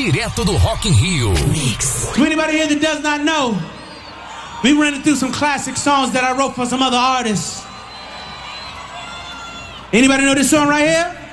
direto do Rock in Rio. Mix. To anybody here that does not know, we running through some classic songs that I wrote for some other artists. Anybody know this song right here?